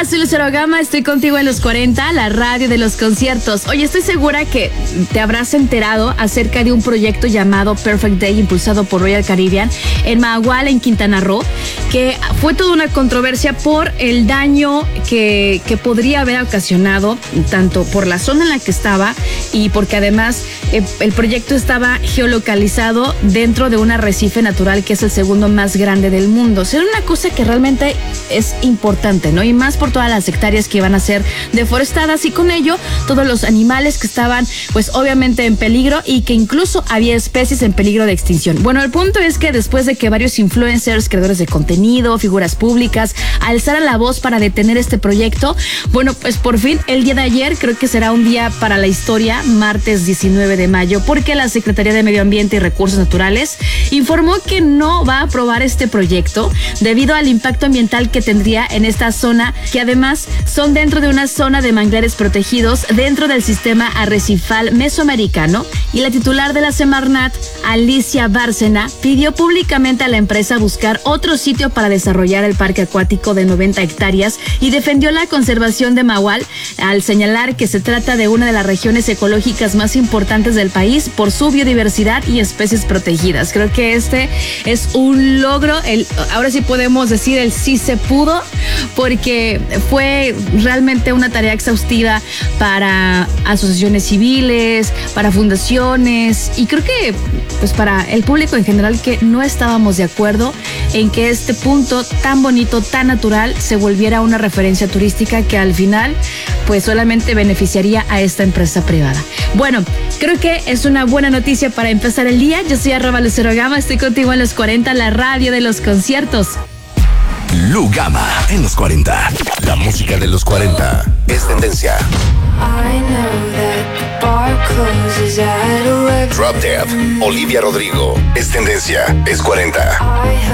soy Lucero Gama, estoy contigo en los 40, la radio de los conciertos. Oye, estoy segura que te habrás enterado acerca de un proyecto llamado Perfect Day, impulsado por Royal Caribbean, en Mahahual, en Quintana Roo, que fue toda una controversia por el daño que podría haber ocasionado, tanto por la zona en la que estaba y porque además el proyecto estaba geolocalizado dentro de un arrecife natural que es el segundo más grande del mundo. Será una cosa que realmente es importante, ¿no? Y más por todas las hectáreas que iban a ser deforestadas y con ello todos los animales que estaban pues obviamente en peligro y que incluso había especies en peligro de extinción. Bueno, el punto es que después de que varios influencers, creadores de contenido, figuras públicas alzaran la voz para detener este proyecto, bueno, pues por fin el día de ayer creo que será un día para la historia, martes 19 de mayo, porque la Secretaría de Medio Ambiente y Recursos Naturales informó que no va a aprobar este proyecto debido al impacto ambiental que tendría en esta zona, que además son dentro de una zona de manglares protegidos dentro del sistema arrecifal mesoamericano, y la titular de la Semarnat, Alicia Bárcena, pidió públicamente a la empresa buscar otro sitio para desarrollar el parque acuático de 90 hectáreas y defendió la conservación de Mahahual al señalar que se trata de una de las regiones ecológicas más importantes del país por su biodiversidad y especies protegidas. Creo que este es un logro, ahora sí podemos decir el sí se pudo, porque fue realmente una tarea exhaustiva para asociaciones civiles, para fundaciones y creo que pues para el público en general, que no estábamos de acuerdo en que este punto tan bonito, tan natural, se volviera una referencia turística que al final pues solamente beneficiaría a esta empresa privada. Bueno, creo que es una buena noticia para empezar el día. Yo soy @LuceroGama, estoy contigo en los 40, la radio de los conciertos. Lugama en los 40. La música de los 40 es tendencia. Drop Dead, Olivia Rodrigo, es tendencia, es 40.